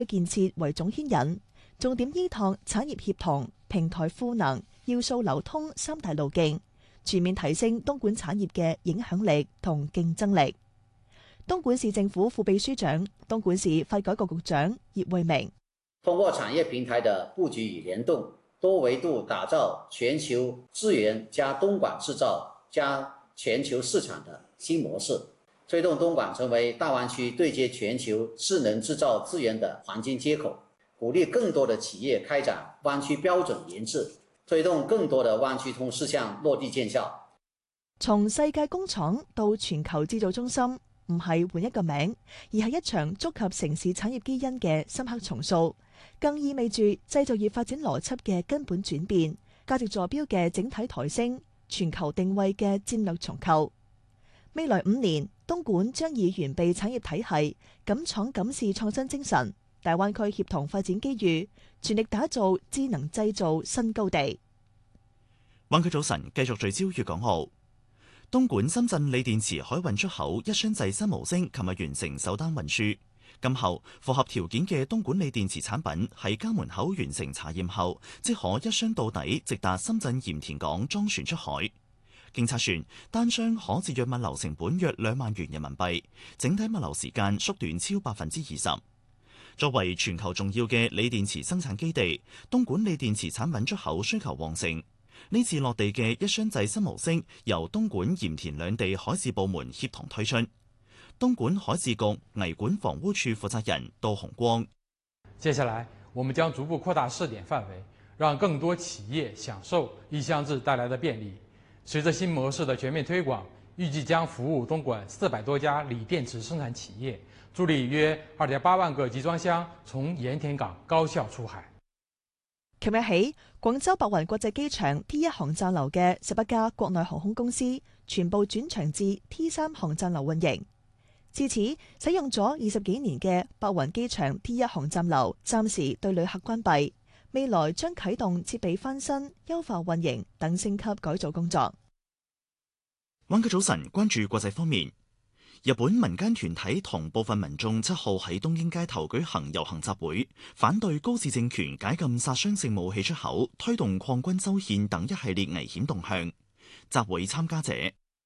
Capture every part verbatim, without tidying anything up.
建設為總牽引，重點依託產業協同、平台賦能、要素流通三大路徑，全面提升東莞產業嘅影響力同競爭力。東莞市政府副秘書長、東莞市廢改局局長葉惠明， 通過產業平台的佈局與聯動，多維度打造全球資源加東莞製造加全球市場的新模式，推動東莞成為大灣區對接全球智能製造資源的黃金接口，鼓勵更多的企業開展灣區標準研製，推動更多的灣區通事項落地見效。 從世界工廠到全球製造中心，唔係換一個名，而係一場觸及城市產業基因嘅深刻重塑，更意味住製造業發展邏輯嘅根本轉變，價值坐標嘅整體抬升，全球定位嘅戰略重構。未來五年，東莞將以完備產業體系、敢廠敢試創新精神、大灣區協同發展機遇，全力打造智能製造新高地。 灣區早晨繼續聚焦粵港澳。東莞深圳鋰電池海運出口一箱制新模式，琴日完成首單運輸。今後符合條件嘅東莞鋰電池產品喺家門口完成查驗後，即可一箱到底，直達深圳鹽田港裝船出海。經測算，單箱可節約物流成本約兩萬元人民幣，整體物流時間縮短超百分之二十。作為全球重要嘅鋰電池生產基地，東莞鋰電池產品出口需求旺盛。呢次落地嘅一箱制新模式，由東莞鹽田兩地海事部門協同推出。東莞海事局危管防污處負責人杜洪光： 接下來，我們將逐步擴大試點範圍，讓更多企業享受一箱制帶來的便利。隨着新模式的全面推廣，預計將服務東莞四百多家鋰電池生產企業，助力約二點八萬個集裝箱從鹽田港高效出海。 琴日起，廣州白雲國際機場 T 一航站樓嘅十一家國內航空公司全部轉場至 T 三航站樓運營。至此，使用咗二十幾年嘅白雲機場 T 一航站樓暫時對旅客關閉，未來將啟動設備翻新、優化運營等升級改造工作。 灣區早晨關注國際方面，日本民間團體同部分民眾七號喺東京街頭舉行遊行集會，反對高市政權解禁殺傷性武器出口，推動礦軍修憲等一系列危險動向。集會參加者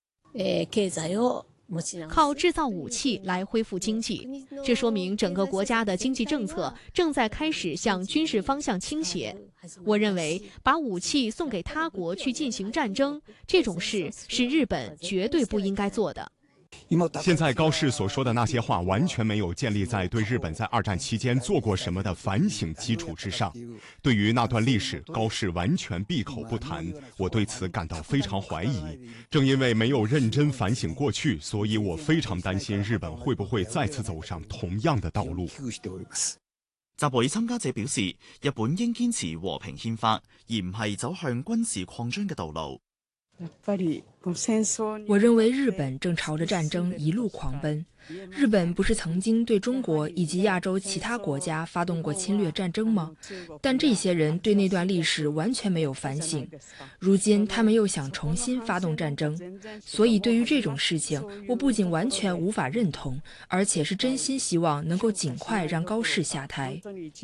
靠製造武器來恢復經濟，這說明整個國家的經濟政策正在開始向軍事方向傾斜。我認為把武器送給他國去進行戰爭，這種事是日本絕對不應該做的。 現在高市所說的那些話完全沒有建立在對日本在二戰期間做過什麼的反省基礎之上。對於那段歷史，高市完全閉口不談，我對此感到非常懷疑。正因為沒有認真反省過去，所以我非常擔心日本會不會再次走上同樣的道路。 集會參加者表示，日本應堅持和平憲法，而唔係走向軍事擴張嘅道路。 我認為日本正朝着戰爭一路狂奔。日本不是曾經對中國以及亞洲其他國家發動過侵略戰爭嗎？但這些人對那段歷史完全沒有反省，如今他們又想重新發動戰爭，所以對於這種事情，我不僅完全無法認同，而且是真心希望能夠盡快讓高市下台。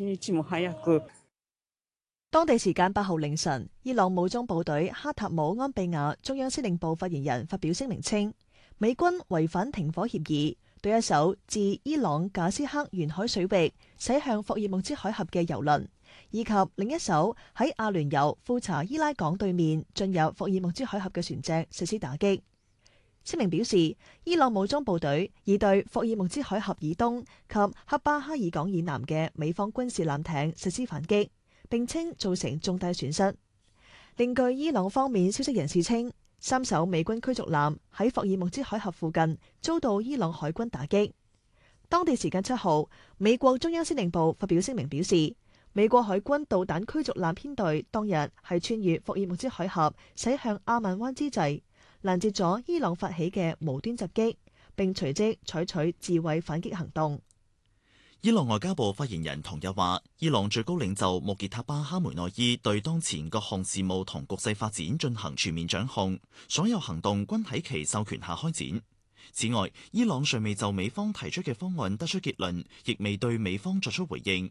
當地時間八號凌晨，伊朗武裝部隊哈塔姆安比亞中央司令部發言人發表聲明稱，美軍違反停火協議，對一艘自伊朗賈斯克沿海水域駛向霍爾木茲海峽嘅油輪，以及另一艘喺阿聯酋庫查伊拉港對面進入霍爾木茲海峽嘅船隻實施打擊。聲明表示，伊朗武裝部隊已對霍爾木茲海峽以東及克巴哈爾港以南嘅美方軍事艦艇實施反擊，並稱造成重大損失。另據伊朗方面消息人士稱，三艘美軍驅逐艦喺霍爾木茲海峽附近遭到伊朗海軍打擊。當地時間七號，美國中央司令部發表聲明表示，美國海軍導彈驅逐艦編隊當日係穿越霍爾木茲海峽駛向阿曼灣之際，攔截咗伊朗發起嘅無端襲擊，並隨即採取自衛反擊行動。 伊朗外交部發言人同日話，伊朗最高領袖穆傑塔巴哈梅內伊對當前各項事務同局勢發展進行全面掌控，所有行動均喺其授權下開展。 此外，伊朗尚未就美方提出嘅方案得出結論，亦未對美方作出回應。